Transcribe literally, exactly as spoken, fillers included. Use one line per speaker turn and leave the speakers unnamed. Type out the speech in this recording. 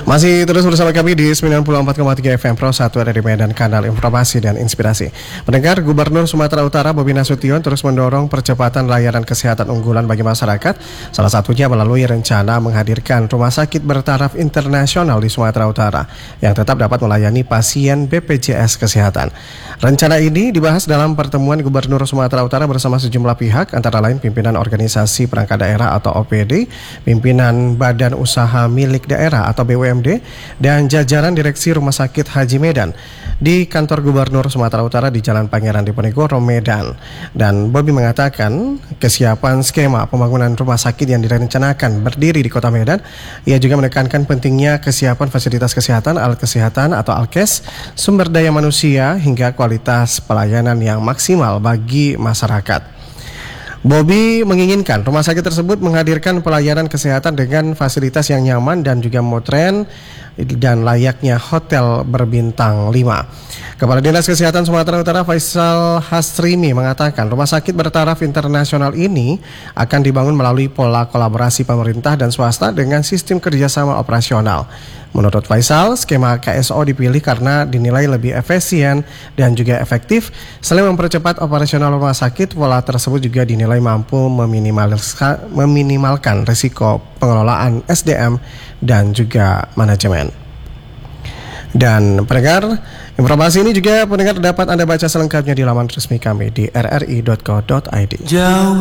Masih terus bersama kami di sembilan puluh empat koma tiga F M Pro satu ada di Medan, kanal informasi dan inspirasi. Pendengar, Gubernur Sumatera Utara Bobi Nasution terus mendorong percepatan layanan kesehatan unggulan bagi masyarakat, salah satunya melalui rencana menghadirkan rumah sakit bertaraf internasional di Sumatera Utara yang tetap dapat melayani pasien B P J S Kesehatan. Rencana ini dibahas dalam pertemuan Gubernur Sumatera Utara bersama sejumlah pihak, antara lain pimpinan organisasi perangkat daerah atau O P D, pimpinan Badan Usaha Milik Daerah atau B U M D, dan jajaran Direksi Rumah Sakit Haji Medan di kantor Gubernur Sumatera Utara di Jalan Pangeran Diponegoro, Medan. Dan Bobi mengatakan kesiapan skema pembangunan rumah sakit yang direncanakan berdiri di Kota Medan. Ia juga menekankan pentingnya kesiapan fasilitas kesehatan, alat kesehatan atau alkes, sumber daya manusia hingga kualitas pelayanan yang maksimal bagi masyarakat. Bobi menginginkan rumah sakit tersebut menghadirkan pelayanan kesehatan dengan fasilitas yang nyaman dan juga modern dan layaknya hotel berbintang lima. Kepala Dinas Kesehatan Sumatera Utara Faisal Hasrimi mengatakan rumah sakit bertaraf internasional ini akan dibangun melalui pola kolaborasi pemerintah dan swasta dengan sistem kerjasama operasional. Menurut Faisal, skema K S O dipilih karena dinilai lebih efisien dan juga efektif. Selain mempercepat operasional rumah sakit, pola tersebut juga dinilai mampu meminimalkan, meminimalkan risiko pengelolaan S D M dan juga manajemen. Dan pendengar, informasi ini juga pendengar dapat Anda baca selengkapnya di laman resmi kami di r r i dot co dot i d.